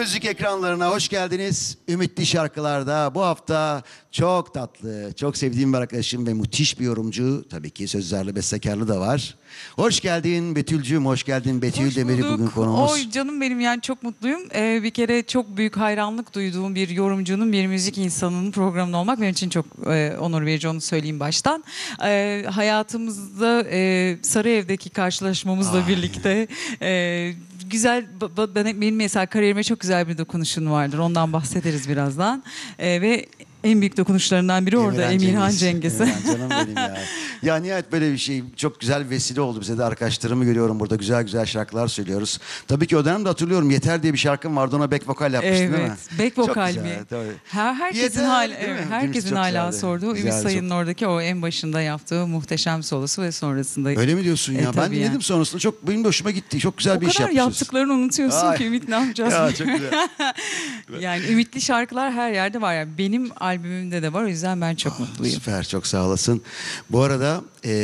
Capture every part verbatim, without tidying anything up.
Müzik ekranlarına hoş geldiniz. Ümitli Şarkılar'da bu hafta çok tatlı, çok sevdiğim bir arkadaşım ve müthiş bir yorumcu. Tabii ki sözlerli, bestekarlı da var. Hoş geldin Betül'cüğüm, hoş geldin. Betül Hoş Demir'i bulduk. bugün konuğumuz. Oy canım benim, yani çok mutluyum. Ee, bir kere çok büyük hayranlık duyduğum bir yorumcunun, bir müzik insanının programında olmak benim için çok e, onur verici, onu söyleyeyim baştan. Ee, hayatımızda e, Sarıyer'deki karşılaşmamızla Ay. birlikte e, güzel, ben, benim mesela kariyerime çok güzel bir dokunuşun vardır. Ondan bahsederiz birazdan. Ee, ve en büyük dokunuşlarından biri orada Emirhan Cengiz. Emirhan canım benim ya. Ya nihayet böyle bir şey, çok güzel bir vesile oldu bize de. Arkadaşlarımı görüyorum burada, güzel güzel şarkılar söylüyoruz. Tabii ki o dönemde hatırlıyorum, Yeter diye bir şarkım vardı, ona back vokal yapmıştın evet, değil mi? Back Çok vokal güzel, mi? tabii. Her, herkesin Yeter, hala, değil evet, mi? herkesin Çok hala güzeldi. sorduğu Ümit Güzeldi, Sayın'ın çok. oradaki o en başında yaptığı muhteşem solosu ve sonrasında. Öyle mi diyorsun ya? E, Ben tabii dinledim yani. sonrasında, çok benim de hoşuma gitti. Çok güzel O bir iş kadar yapmışız. yaptıklarını unutuyorsun Ay. ki Ümit, ne yapacağız? Ya çok güzel. Yani ümitli şarkılar her yerde var. Yani benim albümümde de var. O yüzden ben çok mutluyum. Süper, çok sağ olasın. Bu arada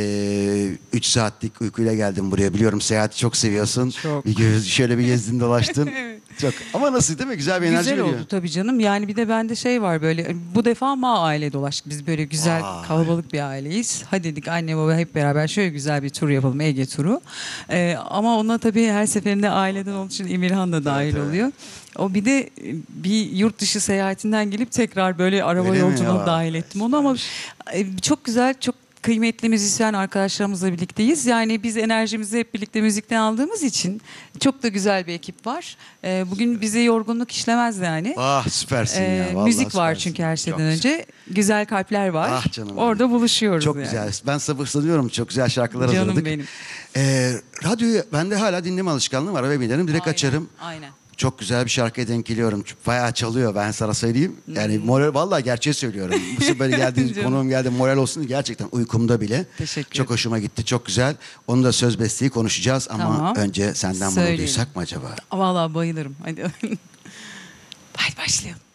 üç saatlik uykuyla geldim buraya. Biliyorum seyahati çok seviyorsun. Çok. Bir göz, şöyle bir gezdin dolaştın. Evet. Çok. Ama nasıl, değil mi? Güzel bir enerji Güzel veriyor. oldu tabii canım. Yani bir de bende şey var böyle. Bu defa ma aile dolaştık. Biz böyle güzel, Vay. kalabalık bir aileyiz. Hadi dedik anne baba hep beraber şöyle güzel bir tur yapalım. Ege turu. Ee, ama ona tabii her seferinde aileden olduğu için Emirhan da dahil Evet, evet. oluyor. O bir de bir yurt dışı seyahatinden gelip tekrar böyle araba Öyle mi yolculuğuna ya? dahil ettim onu, ama e, çok güzel, çok kıymetli müzisyen arkadaşlarımızla birlikteyiz. Yani biz enerjimizi hep birlikte müzikten aldığımız için çok da güzel bir ekip var. Ee, bugün bize yorgunluk işlemez yani. Ah süpersin Ee, ya. Vallahi müzik var süpersin. çünkü her Çok şeyden güzel. önce. Güzel kalpler var. Ah canım benim. Orada buluşuyoruz Çok yani. güzel. Ben sabırsızlanıyorum. Çok güzel şarkılar Canım hazırladık. benim. Ee, radyoyu, bende hala dinleme alışkanlığı var. Eve binerim, direkt Aynen, açarım. Aynen. Çok güzel bir şarkıya denk geliyorum. Bayağı çalıyor, ben sana söyleyeyim. Yani moral, vallahi gerçeği söylüyorum. Bu sefer geldiğiniz Canım. konuğum geldi, moral olsun, gerçekten uykumda bile. Teşekkür Çok ederim. hoşuma gitti, çok güzel. Onu da söz besteyi konuşacağız ama Tamam. önce senden bunu Söyleyelim. duysak mı acaba? Vallahi bayılırım. Hadi. Haydi başlayalım.